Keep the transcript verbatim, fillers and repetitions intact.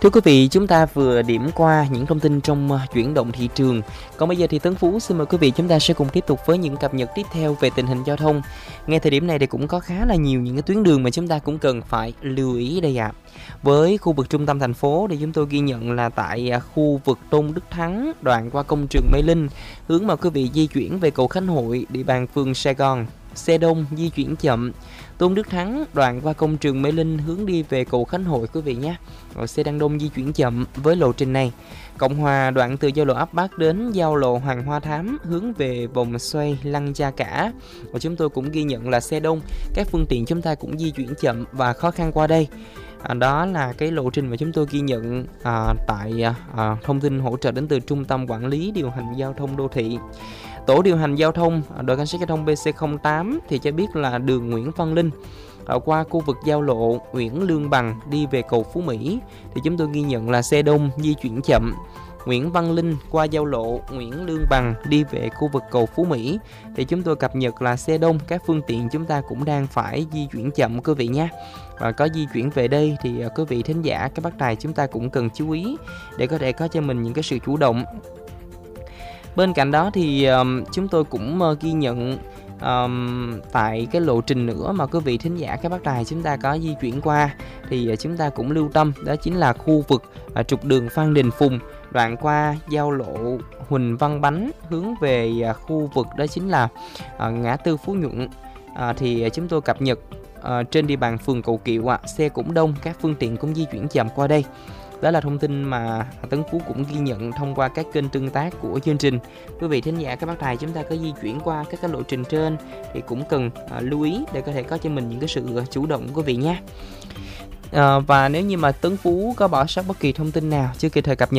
Thưa quý vị, chúng ta vừa điểm qua những thông tin trong uh, chuyển động thị trường. Còn bây giờ thì Tấn Phú xin mời quý vị chúng ta sẽ cùng tiếp tục với những cập nhật tiếp theo về tình hình giao thông. Ngay thời điểm này thì cũng có khá là nhiều những cái tuyến đường mà chúng ta cũng cần phải lưu ý đây ạ. À. Với khu vực trung tâm thành phố thì chúng tôi ghi nhận là tại uh, khu vực Tôn Đức Thắng, đoạn qua công trường Mê Linh, hướng mà quý vị di chuyển về cầu Khánh Hội, địa bàn phường Sài Gòn, xe đông di chuyển chậm. Tôn Đức Thắng đoạn qua công trường Mê Linh hướng đi về cầu Khánh Hội quý vị nhé. Rồi xe đang đông di chuyển chậm với lộ trình này. Cộng Hòa đoạn từ giao lộ Ấp Bắc đến giao lộ Hoàng Hoa Thám hướng về vòng xoay Lăng Cha Cả. Và chúng tôi cũng ghi nhận là xe đông, các phương tiện chúng ta cũng di chuyển chậm và khó khăn qua đây. À, đó là cái lộ trình mà chúng tôi ghi nhận à, tại à, thông tin hỗ trợ đến từ Trung tâm Quản lý Điều hành Giao thông Đô thị. Tổ điều hành giao thông, đội cảnh sát giao thông B C không tám thì cho biết là đường Nguyễn Văn Linh ở qua khu vực giao lộ Nguyễn Lương Bằng đi về cầu Phú Mỹ thì chúng tôi ghi nhận là xe đông di chuyển chậm. Nguyễn Văn Linh qua giao lộ Nguyễn Lương Bằng đi về khu vực cầu Phú Mỹ thì chúng tôi cập nhật là xe đông, các phương tiện chúng ta cũng đang phải di chuyển chậm quý vị nhé. Và có di chuyển về đây thì quý vị thính giả, các bác tài chúng ta cũng cần chú ý để có thể có cho mình những cái sự chủ động. Bên cạnh đó thì um, chúng tôi cũng uh, ghi nhận um, tại cái lộ trình nữa mà quý vị thính giả, các bác tài chúng ta có di chuyển qua thì uh, chúng ta cũng lưu tâm, đó chính là khu vực uh, trục đường Phan Đình Phùng, đoạn qua giao lộ Huỳnh Văn Bánh hướng về uh, khu vực đó chính là uh, ngã tư Phú Nhuận. Uh, thì uh, chúng tôi cập nhật uh, trên địa bàn phường Cầu Kiệu, uh, xe cũng đông, các phương tiện cũng di chuyển chậm qua đây. Đó là thông tin mà Tấn Phú cũng ghi nhận thông qua các kênh tương tác của chương trình. Quý vị thính giả, các bác tài chúng ta có di chuyển qua các cái lộ trình trên thì cũng cần à, lưu ý để có thể có cho mình những cái sự chủ động của quý vị nhé. À, và nếu như mà Tấn Phú có bỏ sót bất kỳ thông tin nào chưa kịp thời cập nhật